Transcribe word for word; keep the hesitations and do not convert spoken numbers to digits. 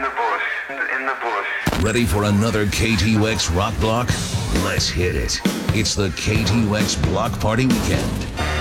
the bush. In the bush. Ready for another K T U X rock block? Let's hit it. It's the K T U X Block Party Weekend.